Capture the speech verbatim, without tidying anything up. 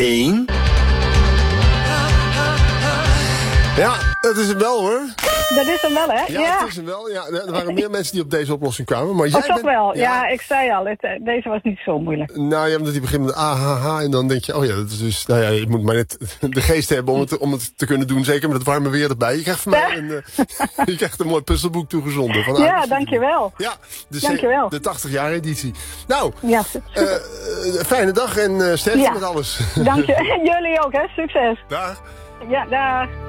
één. Ja, dat is hem wel hoor. Dat is hem wel, hè? Ja, Ja. het is hem wel. Ja, er waren meer mensen die op deze oplossing kwamen. Maar jij Oh, toch bent, wel. Ja. Ja, ik zei al, het, eh, deze was niet zo moeilijk. nou ja, omdat die begint met A H H en dan denk je, oh ja, dat is dus, nou ja, je moet maar net de geest hebben om het, om het te kunnen doen. Zeker met het warme weer erbij. Je krijgt van mij een, uh, je krijgt een mooi puzzelboek toegezonden. Van Ja, dankjewel. Ja, de, Dankjewel. de tachtig jaar editie. Nou, Ja, super. uh, uh, fijne dag en uh, sterkte Ja. met alles. Dank je. En jullie ook, hè? Succes. Dag. Ja, dag.